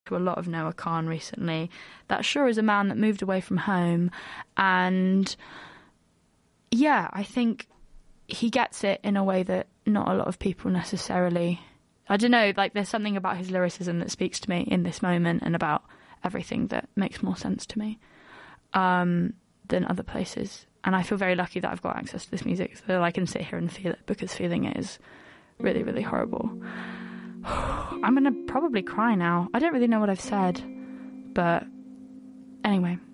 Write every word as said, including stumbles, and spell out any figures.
to a lot of Noah Kahan recently. That sure is a man that moved away from home. And yeah, I think he gets it in a way that not a lot of people necessarily... I don't know, like there's something about his lyricism that speaks to me in this moment and about everything that makes more sense to me um, than other places. And I feel very lucky that I've got access to this music so that I can sit here and feel it, because feeling it is really, really horrible. I'm going to probably cry now. I don't really know what I've said, but anyway...